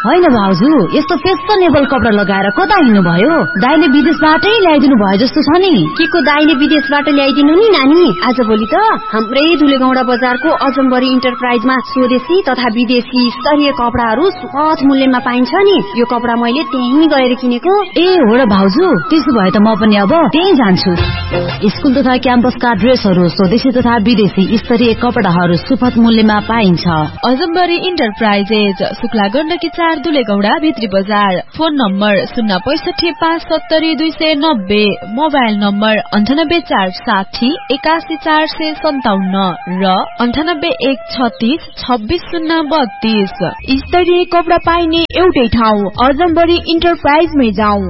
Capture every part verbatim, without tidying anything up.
होइन भाउजू, यस्तो फेसनेबल कपडा लगाएर कता हिँड्नु भयो? दाइले विदेशबाटै ल्याइदिनु भयो जस्तो छ नि। के को दाइले विदेशबाट ल्याइदिनु नि नानी? आज भोलि त हाम्रै धुलेगौडा बजारको अजम्बरी इन्टरप्राइजमा स्वदेशी तथा विदेशी स्तरीय कपडाहरू सुपथ मूल्यमा पाइन्छ नि। यो कपडा मैले त्यहीँ गएर किनेको। ए हो र भाउजू, त्यसो भए त म पनि अब त्यही जान्छु। स्कुल तथा क्याम्पसका ड्रेसहरू स्वदेशी तथा विदेशी स्तरीय कपडाहरू सुपथ मूल्यमा पाइन्छ। अजम्बरी इन्टरप्राइजेज, शुक्ला गण्डकी चार, दुलेगौडा भित्री बजार। फोन नम्बर शून्य पैसठी पाँच सत्तरी दुई सय नब्बे, मोबाइल नम्बर अन्ठानब्बे चार साठी एकासी चार सय सन्ताउन्न र अन्ठानब्बे एक छत्तीस छब्बीस शून्य बत्तीस। स्तरीय कपडा पाइने एउटै ठाउँ अजम्बरी इन्टरप्राइजमै जाउँ।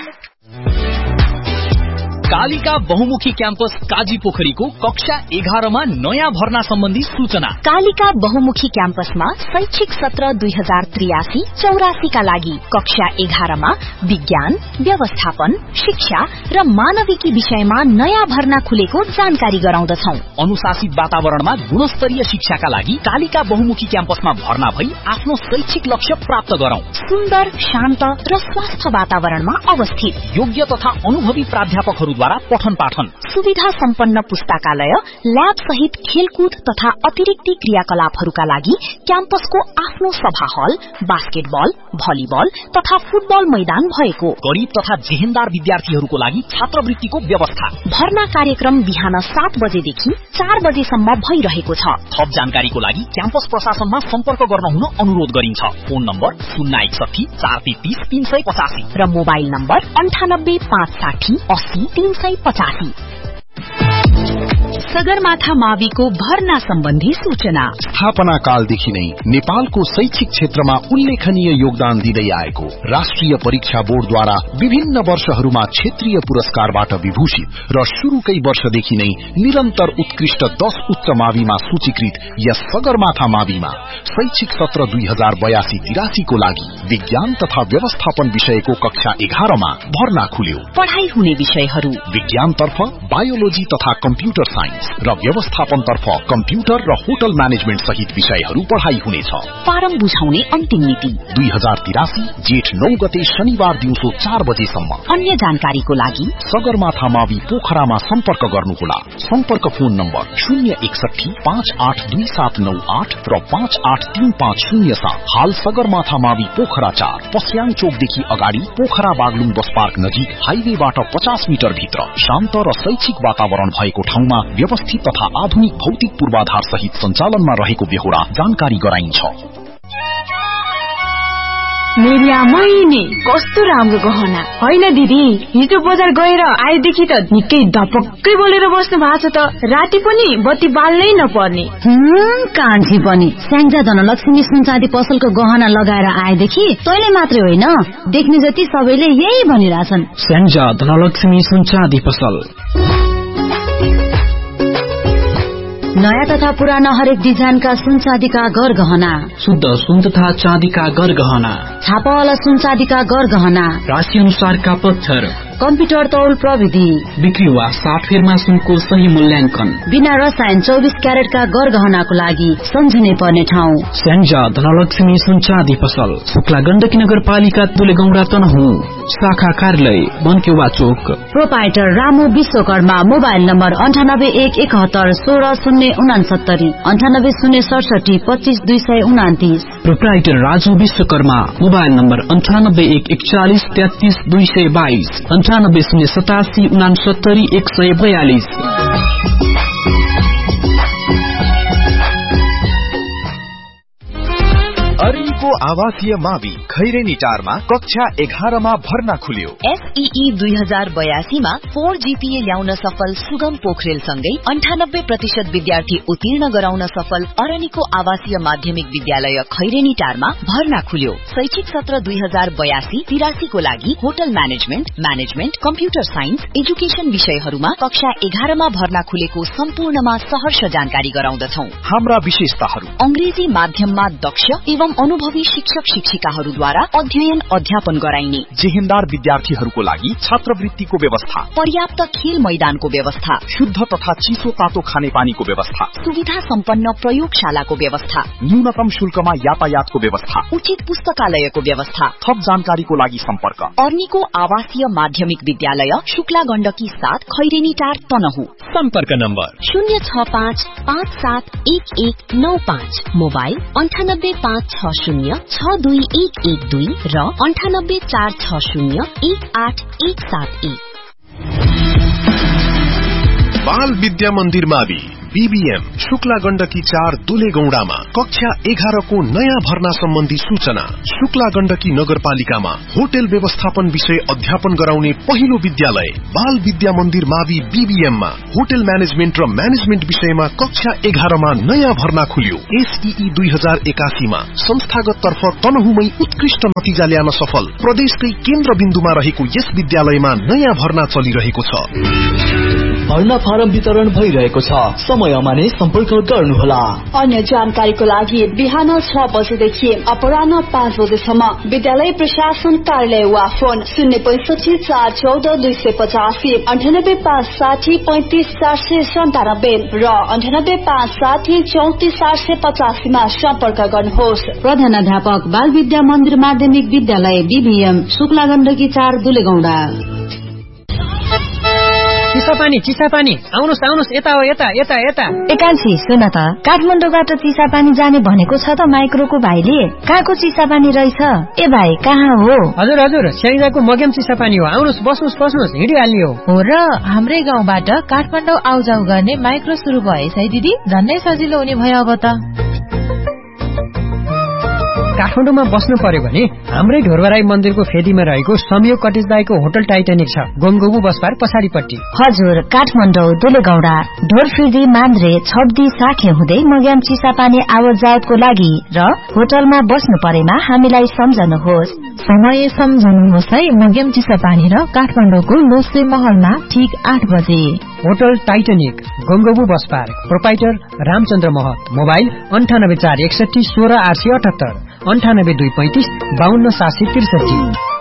कालिका बहुमुखी क्याम्पस काजी पोखरीको कक्षा एघारमा नयाँ भर्ना सम्बन्धी सूचना। कालिका बहुमुखी क्याम्पसमा शैक्षिक सत्र दुई हजार त्रियासी चौरासी का लागि कक्षा एघारमा विज्ञान, व्यवस्थापन, शिक्षा र मानविकी विषयमा नयाँ भर्ना खुलेको जानकारी गराउँदछौ। अनुशासित वातावरणमा गुणस्तरीय शिक्षाका लागि कालिका बहुमुखी क्याम्पसमा भर्ना भई आफ्नो शैक्षिक लक्ष्य प्राप्त गरौं। सुन्दर, शान्त र स्वस्थ वातावरणमा अवस्थित, योग्य तथा अनुभवी प्राध्यापकहरू द्वारा पठन पाठन, सुविधा सम्पन्न पुस्तकालय, ल्याब सहित खेलकुद तथा अतिरिक्त क्रियाकलापहरूका लागि क्याम्पसको आफ्नो सभा हल, बास्केटबल, भलिबल तथा फुटबल मैदान भएको, गरीब तथा जेहेन्दार विद्यार्थीहरूको लागि छात्रवृत्तिको व्यवस्था। भर्ना कार्यक्रम बिहान सात बजेदेखि चार बजेसम्म भइरहेको छ। थप जानकारीको लागि क्याम्पस प्रशासनमा सम्पर्क गर्न हुन अनुरोध गरिन्छ। फोन नम्बर शून्य एकसठी चार तेत्तीस तीन सय पचासी र मोबाइल नम्बर अन्ठानब्बे पाँच साठी अस्सी तीन सय पचासी। सगरमाथा माविको भर्ना सम्बन्धी सूचना। स्थापना कालदेखि नै नेपालको शैक्षिक क्षेत्रमा उल्लेखनीय योगदान दिँदै आएको राष्ट्रिय परीक्षा बोर्डद्वारा विभिन्न वर्षहरूमा क्षेत्रीय पुरस्कारबाट विभूषित र शुरूकै वर्षदेखि नै निरन्तर उत्कृष्ट दश उच्च माविमा सूचीकृत यस सगरमाथा माविमा शैक्षिक सत्र दुई हजार बयासी तिरासीको लागि विज्ञान तथा व्यवस्थापन विषयको कक्षा एघारमा भर्ना खुल्यो। पढ़ाई हुने विषयहरू विज्ञानतर्फ बायोलोजी तथा कम्प्युटर साइन्स र व्यवस्थापनतर्फ कम्प्युटर र होटल म्यानेजमेन्ट सहित विषयहरू पढ़ाई हुनेछ। फारम बुझाउने अन्तिम मिति दुई हजार तिरासी जेठ नौ गते शनिबार दिउँसो चार बजेसम्म। अन्य जानकारीको लागि सगरमाथा मावि पोखरामा सम्पर्क गर्नुहोला। सम्पर्क फोन नम्बर शून्य एकसठी पाँच आठ दुई सात नौ आठ र पाँच आठ तीन पाँच शून्य सात। हाल सगरमाथा मावि पोखरा चार पस्याङ चोकदेखि अगाडि पोखरा बागलुङ बस पार्क नजिक हाइवेबाट पचास मिटर भित्र शान्त र शैक्षिक वातावरण भएको ठाउँमा व्यवस्थित तथा आधुनिक भौतिक पूर्वाधार सहित सञ्चालनमा रहेको बेहोरा जानकारी गराइन्छ। मेरी आमाइनी कस्तो राम्रो गहना होइन दिदी। हिजो बजार गएर आएदेखि त निकै धपक्कै बोलेर बस्नु भएको छ त। राति पनि बत्ती बाल्नै नपर्ने। कान्छी पनि स्याङ्जा धनलक्ष्मी सुनचाँदी पसलको गहना लगाएर आएदेखि तैले मात्रै होइन, देख्ने जति सबैले यही भनिरहेछन्। स्याङ्जा धनलक्ष्मी सुनचाँदी पसल नयाँ तथा पुराना हरेक डिजाइनका सुन चाँदीका गरगहना, शुद्ध सुन तथा चाँदीका गरगहना, छापावाला सुन चाँदीका गरगहना, राशि अनुसारका पत्थर, कम्प्युटर तौल प्रविधि, बिक्री वा साटफेरमा सुनको सही मूल्याङ्कन, बिना रसायन चौबिस क्यारेटका गरगहनाको लागि सम्झिनै पर्ने ठाउँ स्याङ्जा धनलक्ष्मी सुन चाँदी पसल, शुक्ला गण्डकी नगरपालिका दुलेगौडा तनहुँ, शाखा कार्यालय बनकेवा चोक। Proprietor Ramu Vishwakarma. Mobile number अन्ठानब्बे एक एकहत्तर सोह्र शून्य उनासत्तरी अन्ठानब्बे शून्य सडसठी पच्चीस दुई सय उनातिस। Proprietor Raju Vishwakarma. Mobile number अन्ठानब्बे एक एकचालिस तेत्तीस दुई सय बाइस अन्ठानब्बे शून्य सतासी उनासत्तरी एक सय बयालिस। अरिनको आवासीय मावि खैरेनी टारमा कक्षा एघारमा भर्ना खुल्यो। एसईई दुई हजार बयासीमा फोर जीपीए ल्याउन सफल सुगम पोखरेल सँगै अन्ठानब्बे प्रतिशत विद्यार्थी उत्तीर्ण गराउन सफल अरनिको आवासीय माध्यमिक विद्यालय खैरेनी टारमा भर्ना खुल्यो। शैक्षिक सत्र दुई हजार बयासी तिरासीको लागि hotel management, management, computer science, education विषयहरूमा कक्षा एघारमा भर्ना खुलेको सम्पूर्णमा सहर्ष जानकारी गराउँदछौ। हाम्रा विशेषताहरू: अंग्रेजी माध्यममा दक्ष एवं अनुभवी शिक्षक शिक्षिकाहरूद्वारा अध्ययन अध्यापन गराइने, जेहेन्दार विद्यार्थीहरूको लागि छात्रवृत्तिको व्यवस्था, पर्याप्त खेल मैदानको व्यवस्था, शुद्ध तथा चिसो तातो खानेपानीको व्यवस्था, सुविधा सम्पन्न प्रयोगशालाको व्यवस्था, न्यूनतम शुल्कमा यातायातको व्यवस्था, उचित पुस्तकालयको व्यवस्था। थप जानकारीको लागि सम्पर्क अर्नीको आवासीय माध्यमिक विद्यालय शुक्ला गण्डकी साथ खैरेनी टार तनहु। सम्पर्क नम्बर शून्य छ पाँच पाँच सात एक एक नौ पाँच, मोबाइल अन्ठानब्बे पाँच छ शून्य छ दुई एक एक दुई र अन्ठानब्बे चार छ शून्य एक आठ एक सात एक। बाल विद्या मन्दिर मावि बीबीएम शुक्ला गण्डकी चार दुले गौडामा कक्षा एघारको नयाँ भर्ना सम्बन्धी सूचना। शुक्ला गण्डकी नगरपालिकामा होटल व्यवस्थापन विषय अध्यापन गराउने पहिलो विद्यालय बाल विद्या मन्दिर मावि बीबीएममा होटल म्यानेजमेन्ट र म्यानेजमेन्ट विषयमा कक्षा एघारमा नयाँ भर्ना खुल्यो। एसईई दुई हजार एकासीमा संस्थागत तर्फ तनहुमै उत्कृष्ट नतिजा ल्याउन सफल प्रदेशकै केन्द्रबिन्दुमा रहेको यस विद्यालयमा नयाँ भर्ना चलिरहेको छ। भर्ना फारम वितरण भइरहेको छ, समयमा नै सम्पर्क गर्नुहोला। अन्य जानकारीको लागि बिहान छ बजेदेखि अपराह्न पाँच बजेसम्म विद्यालय प्रशासन कार्यालय वा फोन शून्य पैंसठी चार चौध दुई सय पचासी अन्ठानब्बे पाँच साठी पैंतिस चार सय सन्तानब्बे र अन्ठानब्बे पाँच साठी चौतिस चार सय पचासीमा सम्पर्क गर्नुहोस्। प्रधानाध्यापक बाल विद्या मन्दिर माध्यमिक विद्यालय बीबीएम शुक्ला गण्डकी चार दुलेगौडा। चिसापानी चिसापानी आउनुहोस् आउनुहोस् यता हो यता यता यता। एकान्छी सुन त, काठमाडौँबाट चिसापानी जाने भनेको छ त माइक्रोको भाइले। कहाँको चिसापानी रहेछ? ए भाइ कहाँ हो? हजुर हजुर स्याङ्जाको मगेम चिसापानी हो। आउनुहोस् बस्नुहोस् बस्नुहोस् हिँडिहाल्ने हो। हो र हाम्रै गाउँबाट काठमाडौँ आउजाउ गर्ने माइक्रो सुरु भएछ है दिदी, झन्नै सजिलो हुने भयो अब त। काठमाडौँमा बस्नु पर्यो भने हाम्रै ढोरबराई मन्दिरको फेदीमा रहेको संयोग कटेज दाईको होटल टाइटानिक छ, गोमगोबु बसपार पछाडिपट्टि। हजुर, काठमाडौँ दुलेगौडा ढोरफिर्दी मान्द्रे छब्दी साखे हुँदै मग्याम चिसापानी आवत जावतको लागि र होटलमा बस्नु परेमा हामीलाई सम्झनुहोस्। समय सम्झनुहोस् है। मग्याम चिसापानी र काठमाडौँको लोसे महलमा ठिक आठ बजे। होटल टाइटानिक गोमगोबु बसपार, प्रोपाइटर रामचन्द्र महत। मोबाइल अन्ठानब्बे चार एकसठी सोह्र आठ सय अठहत्तर अन्ठानब्बे दुई पैंतिस बाहन्न सात सय त्रिसठी।